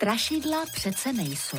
Strašidla přece nejsou.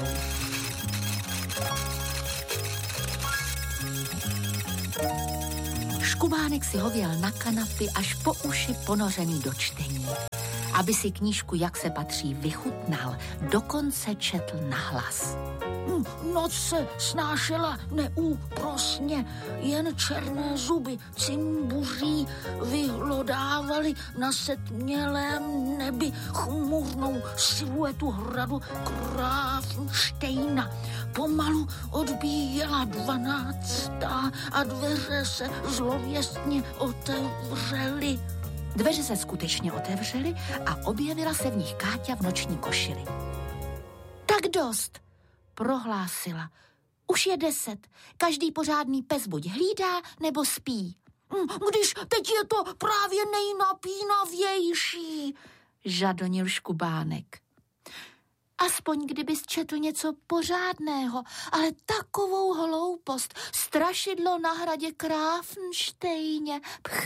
Škubánek si hověl na kanapy až po uši ponořený do čtení. Aby si knížku, jak se patří, vychutnal, dokonce četl nahlas. Noc se snášela neúprosně, jen černé zuby cimbuří vyhlodávali na setmělém nebi chmurnou siluetu hradu Grafensteina. Pomalu odbíjela 12. a dveře se zlověstně otevřely. Dveře se skutečně otevřely a objevila se v nich Káťa v noční košili. Tak dost, prohlásila. Už je 10. Každý pořádný pes buď hlídá, nebo spí. Když teď je to právě nejnapínavější, žadonil Škubánek. Aspoň kdybys četl něco pořádného, ale takovou hloupost, strašidlo na hradě Grafensteině.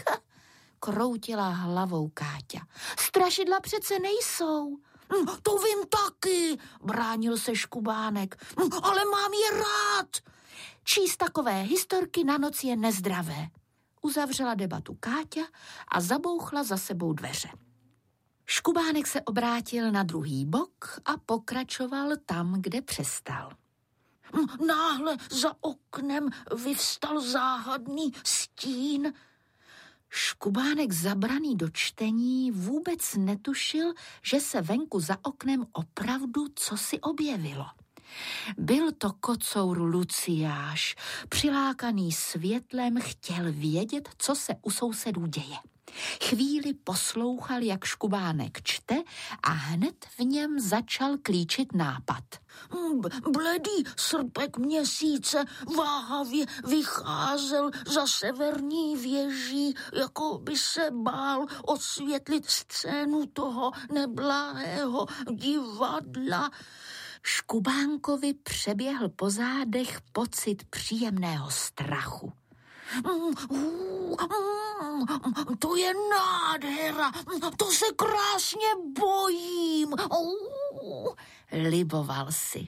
Kroutila hlavou Káťa. Strašidla přece nejsou. To vím taky, bránil se Škubánek, ale mám je rád. Číst takové historky na noc je nezdravé. Uzavřela debatu Káťa a zabouchla za sebou dveře. Škubánek se obrátil na druhý bok a pokračoval tam, kde přestal. Náhle za oknem vyvstal záhadný stín. Škubánek zabraný do čtení vůbec netušil, že se venku za oknem opravdu cosi objevilo. Byl to kocour Luciáš, přilákaný světlem, chtěl vědět, co se u sousedů děje. Chvíli poslouchal, jak Škubánek čte a hned v něm začal klíčit nápad. Bledý srpek měsíce váhavě vycházel za severní věží, jako by se bál osvětlit scénu toho neblahého divadla. Škubánkovi přeběhl po zádech pocit příjemného strachu. To je nádhera, to se krásně bojím. Liboval si.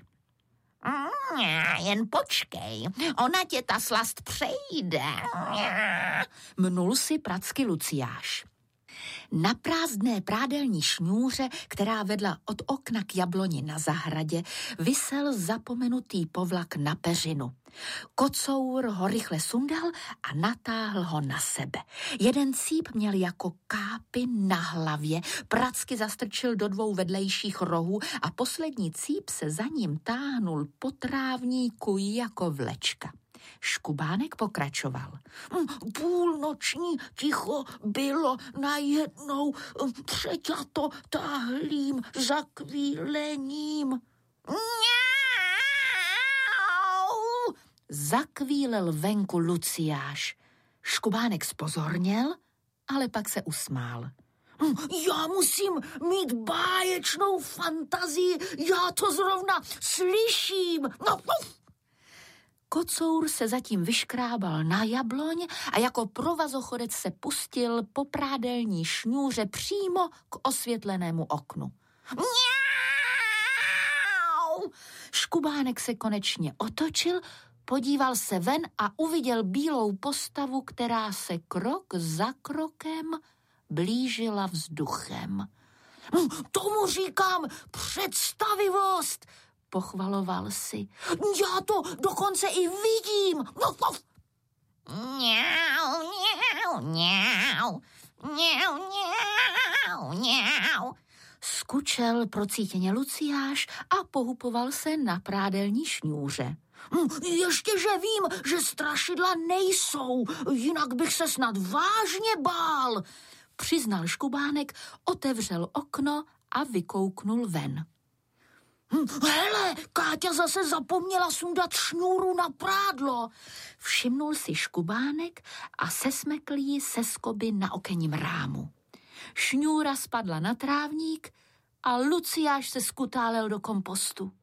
Jen počkej, ona tě ta slast přejde. Mnul si pracky Luciáš. Na prázdné prádelní šňůře, která vedla od okna k jabloni na zahradě, visel zapomenutý povlak na peřinu. Kocour ho rychle sundal a natáhl ho na sebe. Jeden cíp měl jako kápy na hlavě, pracky zastrčil do 2 vedlejších rohů a poslední cíp se za ním táhnul po trávníku jako vlečka. Škubánek pokračoval. Půlnoční ticho bylo najednou přeťato táhlým zakvílením. Zakvílel venku Luciáš. Škubánek zpozorněl, ale pak se usmál. Já musím mít báječnou fantazii, já to zrovna slyším. Kocour se zatím vyškrábal na jabloň a jako provazochodec se pustil po prádelní šňůře přímo k osvětlenému oknu. Škubánek se konečně otočil, podíval se ven a uviděl bílou postavu, která se krok za krokem blížila vzduchem. Tomu říkám představivost, pochvaloval si. Já to dokonce i vidím. Skučel procítěně Luciáš a pohupoval se na prádelní šňůře. Ještě, že vím, že strašidla nejsou, jinak bych se snad vážně bál, přiznal Škubánek, otevřel okno a vykouknul ven. Hele, Káťa zase zapomněla sundat šňůru na prádlo. Všimnul si Škubánek a sesmekl ji se skoby na okenním rámu. Šňůra spadla na trávník a Luciáš se skutálel do kompostu.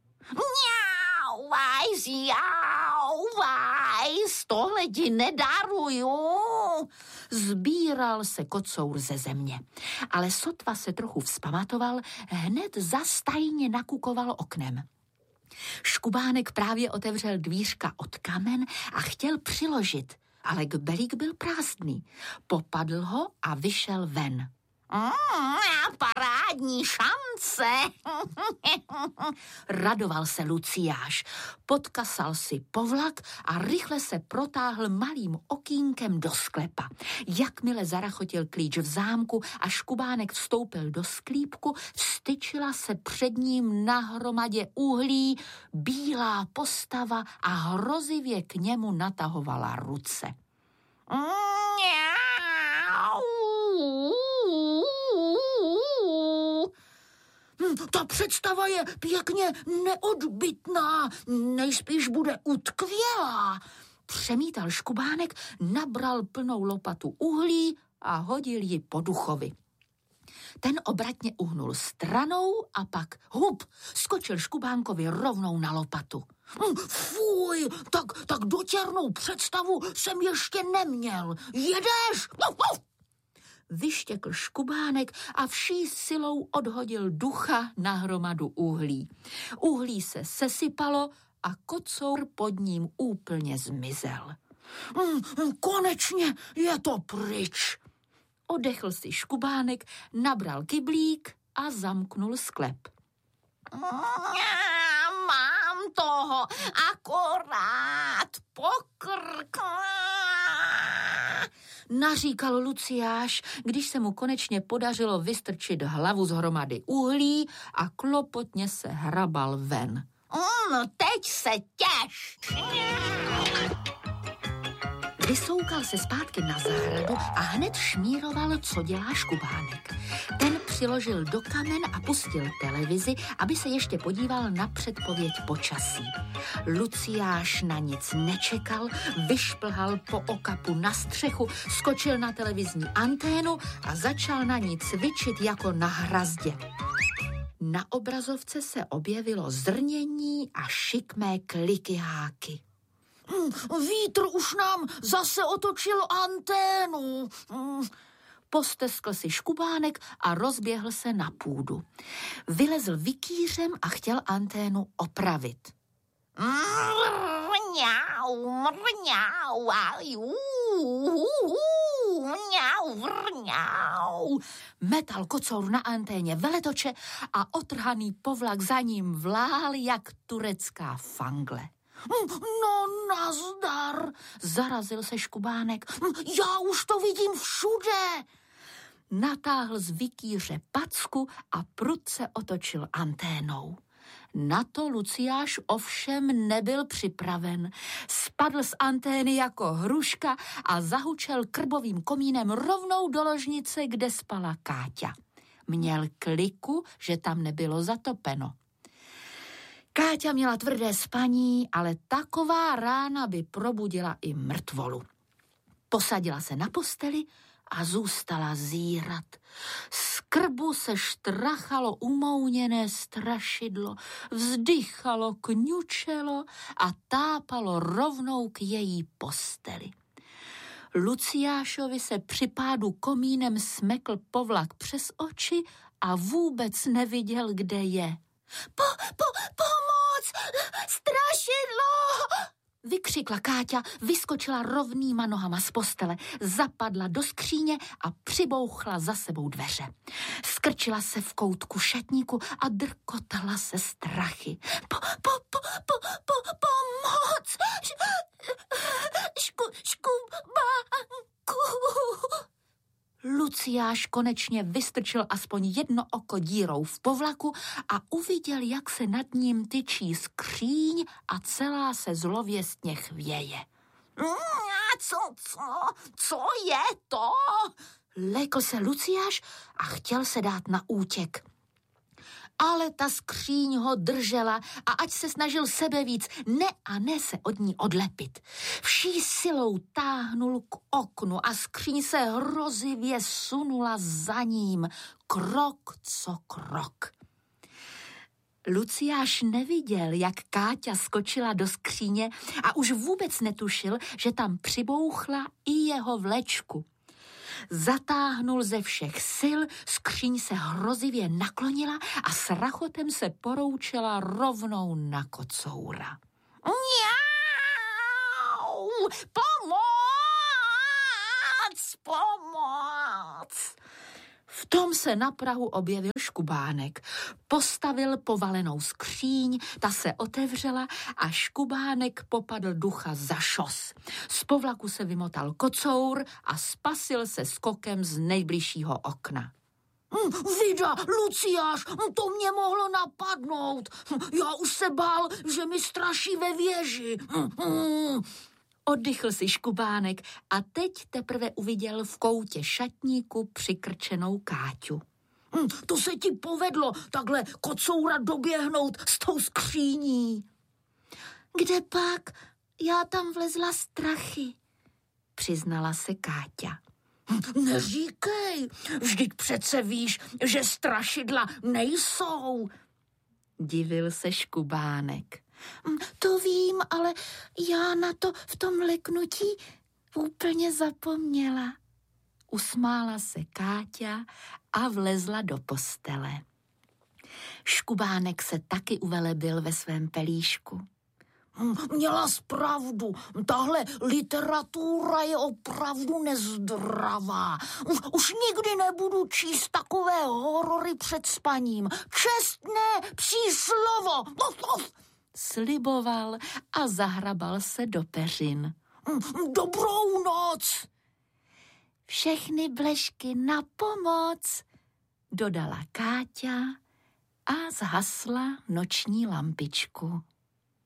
Vajs, tohle ti nedaruju. Sbíral se kocour ze země, ale sotva se trochu vzpamatoval, hned zastajně nakukoval oknem. Škubánek právě otevřel dvířka od kamen a chtěl přiložit, ale kbelík byl prázdný. Popadl ho a vyšel ven. Parádní šance. Radoval se Luciáš, podkasal si povlak a rychle se protáhl malým okýnkem do sklepa. Jakmile zarachotil klíč v zámku a Škubánek vstoupil do sklípku, vstyčila se před ním na hromadě uhlí bílá postava a hrozivě k němu natahovala ruce. Ta představa je pěkně neodbytná, nejspíš bude utkvělá. Přemítal Škubánek, nabral plnou lopatu uhlí a hodil ji po duchovi. Ten obratně uhnul stranou a pak hup, skočil Škubánkovi rovnou na lopatu. Fuj, tak dotěrnou představu jsem ještě neměl. Jedeš? Vyštěkl Škubánek a vší silou odhodil ducha na hromadu uhlí. Uhlí se sesypalo a kocour pod ním úplně zmizel. Konečně je to pryč. Odechl si Škubánek, nabral kyblík a zamknul sklep. Mám toho akorát pokrk. Naříkal Luciáš, když se mu konečně podařilo vystrčit hlavu z hromady uhlí a klopotně se hrabal ven. Teď se těš. Vysoukal se zpátky na zahradu a hned šmíroval, co dělá Škubánek. Ten přiložil do kamen a pustil televizi, aby se ještě podíval na předpověď počasí. Luciáš na nic nečekal, vyšplhal po okapu na střechu, skočil na televizní anténu a začal na ní cvičit jako na hrazdě. Na obrazovce se objevilo zrnění a šikmé klikyháky. Vítr už nám zase otočil anténu. Posteskl si Škubánek a rozběhl se na půdu. Vylezl vikýřem a chtěl anténu opravit. Metal kocour na anténě veletoče a otrhaný povlak za ním vlál jak turecká fangle. No nazdar, zarazil se Škubánek. Já už to vidím všude. Natáhl z vikýře packu a prudce otočil anténou. Na to Luciáš ovšem nebyl připraven. Spadl z antény jako hruška a zahučel krbovým komínem rovnou do ložnice, kde spala Káťa. Měl kliku, že tam nebylo zatopeno. Káťa měla tvrdé spaní, ale taková rána by probudila i mrtvolu. Posadila se na posteli a zůstala zírat. Z krbu se štrachalo umouněné strašidlo, vzdychalo, kňučelo a tápalo rovnou k její posteli. Luciášovi se při pádu komínem smekl povlak přes oči a vůbec neviděl, kde je. Pomoc! Strašidlo! Vykřikla Káťa, vyskočila rovnýma nohama z postele, zapadla do skříně a přibouchla za sebou dveře. Skrčila se v koutku šatníku a drkotala se strachy. Pomoc! Škubánku! Luciáš konečně vystrčil aspoň jedno oko dírou v povlaku a uviděl, jak se nad ním tyčí skříň a celá se zlověstně chvěje. Co je to? Lekl se Luciáš a chtěl se dát na útěk. Ale ta skříň ho držela a ať se snažil sebevíc, ne se od ní odlepit. Vší silou táhnul k oknu a skříň se hrozivě sunula za ním, krok co krok. Luciáš neviděl, jak Káťa skočila do skříně a už vůbec netušil, že tam přibouchla i jeho vlečku. Zatáhnul ze všech sil, skříň se hrozivě naklonila a s rachotem se poroučela rovnou na kocoura. Mňau! Pomoc! V tom se na prahu objevil Škubánek. Postavil povalenou skříň, ta se otevřela a Škubánek popadl ducha za šos. Z povlaku se vymotal kocour a spasil se skokem z nejbližšího okna. Vida, Luciáš, to mě mohlo napadnout. Já už se bál, že mi straší ve věži. Oddychl si Škubánek a teď teprve uviděl v koutě šatníku přikrčenou Káťu. To se ti povedlo, takhle kocoura doběhnout s tou skříní. Kde pak? Já tam vlezla strachy, přiznala se Káťa. Neříkej, vždyť přece víš, že strašidla nejsou. Divil se Škubánek. To vím, ale já na to v tom leknutí úplně zapomněla. Usmála se Káťa a vlezla do postele. Škubánek se taky uvelebil ve svém pelíšku. Měla jsi pravdu, tahle literatura je opravdu nezdravá. Už nikdy nebudu číst takové horory před spaním. Čestné psí slovo. Sliboval a zahrabal se do peřin. Dobrou noc. Všechny blešky na pomoc, dodala Káťa a zhasla noční lampičku.